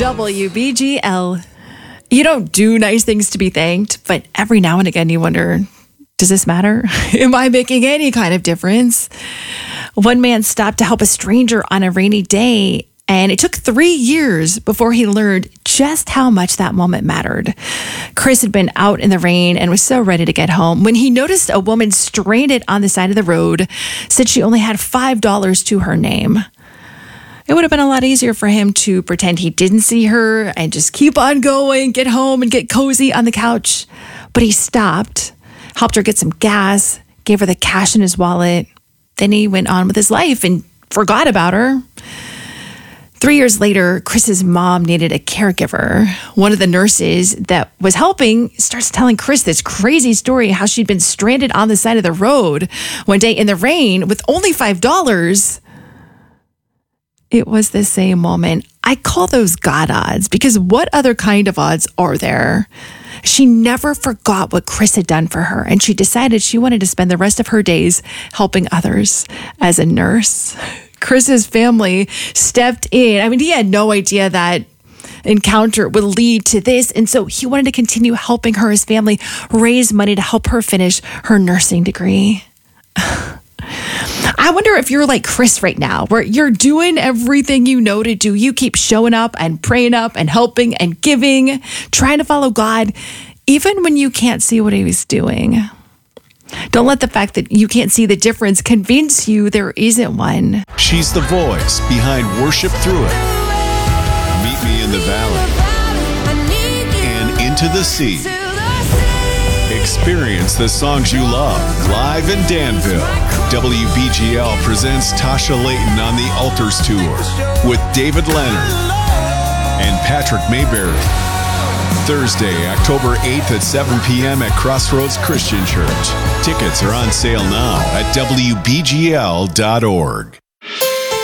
WBGL. You don't do nice things to be thanked, but every now and again you wonder, does this matter? Am I making any kind of difference? One man stopped to help a stranger on a rainy day, and it took 3 years before he learned just how much that moment mattered. Chris had been out in the rain and was so ready to get home when he noticed a woman stranded on the side of the road, said she only had $5 to her name. It would have been a lot easier for him to pretend he didn't see her and just keep on going, get home and get cozy on the couch. But he stopped, helped her get some gas, gave her the cash in his wallet. Then he went on with his life and forgot about her. 3 years later, Chris's mom needed a caregiver. One of the nurses that was helping starts telling Chris this crazy story, how she'd been stranded on the side of the road one day in the rain with only $5. It was the same moment. I call those God odds, because what other kind of odds are there? She never forgot what Chris had done for her, and she decided she wanted to spend the rest of her days helping others as a nurse. Chris's family stepped in. I mean, he had no idea that encounter would lead to this, and so he wanted to continue helping her, his family, raise money to help her finish her nursing degree. I wonder if you're like Chris right now, where you're doing everything you know to do. You keep showing up and praying up and helping and giving, trying to follow God, even when you can't see what he was doing. Don't let the fact that you can't see the difference convince you there isn't one. She's the voice behind Worship Through It. Meet me in the valley and into the sea. Experience the songs you love live in Danville. WBGL presents Tasha Layton on the Altars Tour with David Leonard and Patrick Mayberry. Thursday, October 8th at 7 p.m. at Crossroads Christian Church. Tickets are on sale now at WBGL.org.